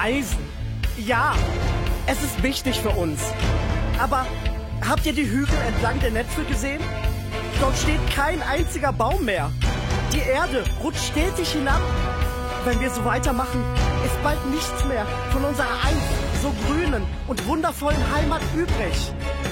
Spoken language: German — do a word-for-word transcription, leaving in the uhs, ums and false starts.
Reisen. Ja, es ist wichtig für uns. Aber habt ihr die Hügel entlang der Netze gesehen? Dort steht kein einziger Baum mehr. Die Erde rutscht stetig hinab. Wenn wir so weitermachen, ist bald nichts mehr von unserer einst so grünen und wundervollen Heimat übrig.